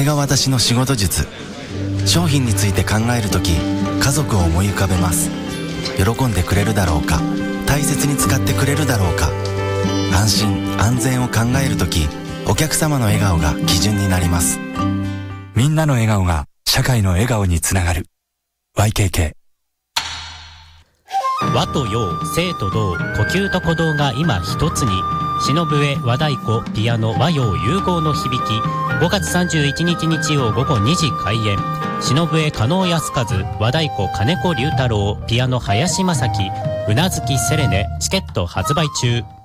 が私の仕事術。商品について考えるとき、家族を思い浮かべます。喜んでくれるだろうか、大切に使ってくれるだろうか。安心安全を考えるとき、お客様の笑顔が基準になります。 みんなの笑顔が社会の笑顔につながる。 YKK。 和と洋、静と動、呼吸と鼓動が今一つに。篠笛、和太鼓、ピアノ、和洋融合の響き。5月31日日曜午後2時開演。篠笛、加納靖和、和太鼓、金子龍太郎、ピアノ、林正樹、うなずきセレネ。チケット発売中。